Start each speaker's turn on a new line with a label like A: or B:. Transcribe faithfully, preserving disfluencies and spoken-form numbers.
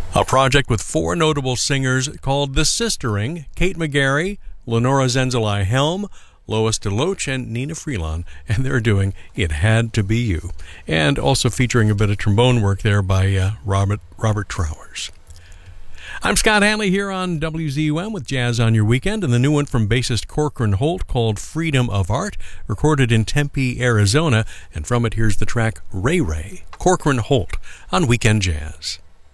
A: A project with four notable singers called The Sistering: Kate McGarry, Lenora Zenzeli Helm, Lois DeLoach, and Nina Freelon, and they're doing It Had to Be You, and also featuring a bit of trombone work there by uh, Robert Robert Trowers. I'm Scott Hanley here on W Z U M with Jazz on Your Weekend, and the new one from bassist Corcoran Holt called Freedom of Art, recorded in Tempe, Arizona, and from it here's the track Ray Ray, Corcoran Holt on Weekend Jazz.